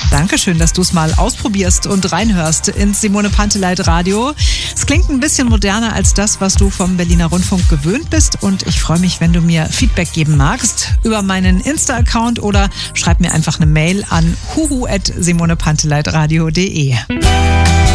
Dankeschön, dass du es mal ausprobierst und reinhörst ins Simone Panteleit Radio. Es klingt ein bisschen moderner als das, was du vom Berliner Rundfunk gewöhnt bist. Und ich freue mich, wenn du mir Feedback geben magst über meinen Insta-Account oder schreib mir einfach eine Mail an huhu@simonepanteleitradio.de.